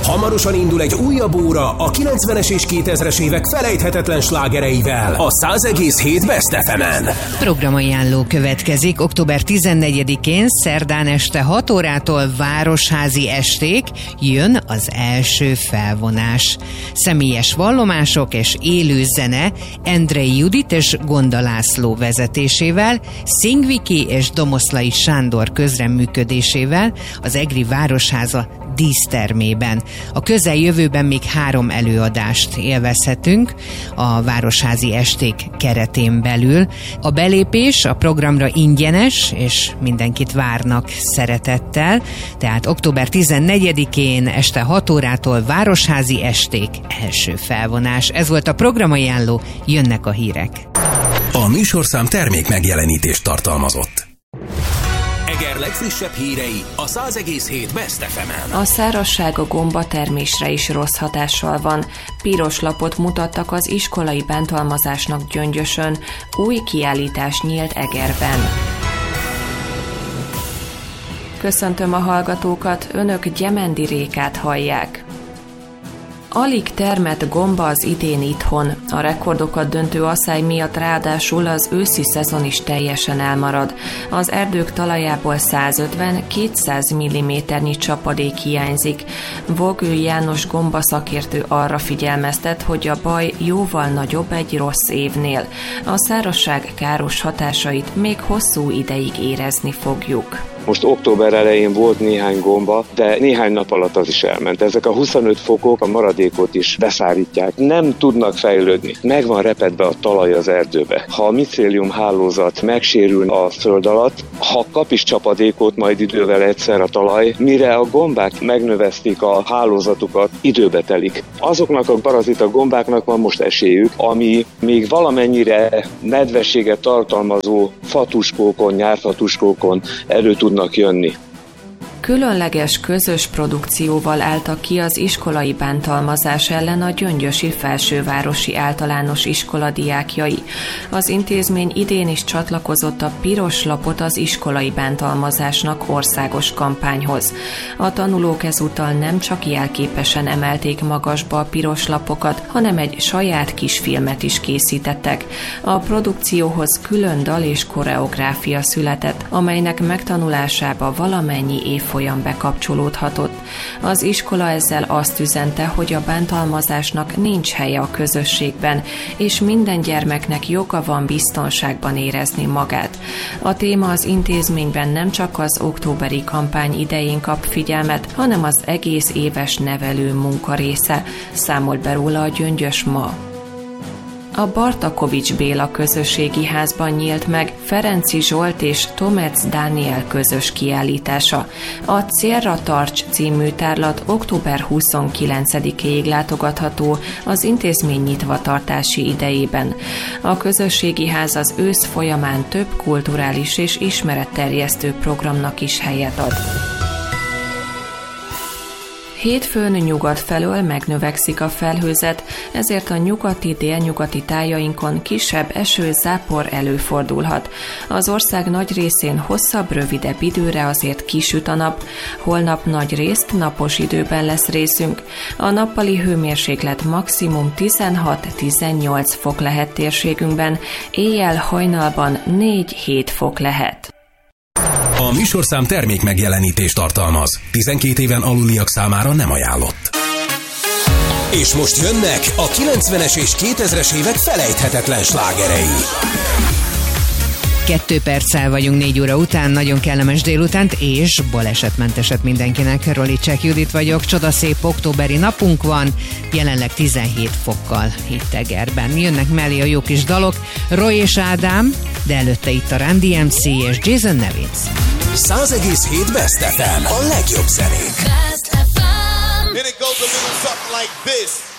Hamarosan indul egy újabb óra a 90-es és 2000-es évek felejthetetlen slágereivel a 100,7 Best FM-en. Programajánló következik október 14-én szerdán este 6 órától városházi esték, jön az első felvonás. Személyes vallomások és élő zene Endrei Judit és Gonda László vezetésével, Szingviki és Domoszlai Sándor közreműködésével az Egri Városháza dísztermében. A közeljövőben még 3 előadást élvezhetünk a városházi esték keretén belül. A belépés a programra ingyenes, és mindenkit várnak szeretettel, tehát október 14-én este 6 órától városházi esték, első felvonás. Ez volt a programajánló, jönnek a hírek. A műsorszám termék megjelenítést tartalmazott. Eger legfrissebb hírei a 100,7 Best FM-en. A szárazság a gombatermésre is rossz hatással van. Piros lapot mutattak az iskolai bántalmazásnak Gyöngyösön. Új kiállítás nyílt Egerben. Köszöntöm a hallgatókat, önök Gyemendi Rékát hallják. Alig termett gomba az idén itthon. A rekordokat döntő asszály miatt ráadásul az őszi szezon is teljesen elmarad. Az erdők talajából 150-200 mm csapadék hiányzik. Vogő János gombaszakértő arra figyelmeztet, hogy a baj jóval nagyobb egy rossz évnél. A szárazság káros hatásait még hosszú ideig érezni fogjuk. Most október elején volt néhány gomba, de néhány nap alatt az is elment. Ezek a 25 fokok a maradékot is beszárítják. Nem tudnak fejlődni. Meg van repedve a talaj az erdőbe. Ha a micélium hálózat megsérül a föld alatt, ha kap is csapadékot majd idővel egyszer a talaj, mire a gombák megnövesztik a hálózatukat, időbe telik. Azoknak a parazita gombáknak van most esélyük, ami még valamennyire nedvességet tartalmazó fatuskókon, nyárfatuskókon elő tudnak jönni. Különleges közös produkcióval álltak ki az iskolai bántalmazás ellen a gyöngyösi Felsővárosi Általános Iskola diákjai. Az intézmény idén is csatlakozott a Piros lapot az iskolai bántalmazásnak országos kampányhoz. A tanulók ezúttal nem csak jelképesen emelték magasba a piros lapokat, hanem egy saját kisfilmet is készítettek. A produkcióhoz külön dal és koreográfia született, amelynek megtanulásába valamennyi évfolyam bekapcsolódhatott. Az iskola ezzel azt üzente, hogy a bántalmazásnak nincs helye a közösségben, és minden gyermeknek joga van biztonságban érezni magát. A téma az intézményben nem csak az októberi kampány idején kap figyelmet, hanem az egész éves nevelő munka része, számolt be róla a Gyöngyös ma. A Bartakovics Béla közösségi házban nyílt meg Ferenczy Zsolt és Tomec Dániel közös kiállítása. A Célra tarts című tárlat október 29-ig látogatható az intézmény nyitvatartási idejében. A közösségi ház az ősz folyamán több kulturális és ismeretterjesztő programnak is helyet ad. Hétfőn nyugat felől megnövekszik a felhőzet, ezért a nyugati-délnyugati tájainkon kisebb eső-zápor előfordulhat. Az ország nagy részén hosszabb, rövidebb időre azért kisüt a nap, holnap nagy részt napos időben lesz részünk. A nappali hőmérséklet maximum 16-18 fok lehet térségünkben, éjjel hajnalban 4-7 fok lehet. A műsorszám termék megjelenítést tartalmaz. 12 éven aluliak számára nem ajánlott. És most jönnek a 90-es és 2000-es évek felejthetetlen slágerei. 2 perccel vagyunk 4 óra után, nagyon kellemes délutánt és balesetmenteset mindenkinek. Rolicek Judit vagyok, csodaszép októberi napunk van, jelenleg 17 fokkal itt Egerben. Jönnek mellé a jó kis dalok, Roy és Ádám, de előtte itt a Run DMC és Jason Nevins. 100,7 Best FM, a legjobb zenék. Then it goes a little something like this.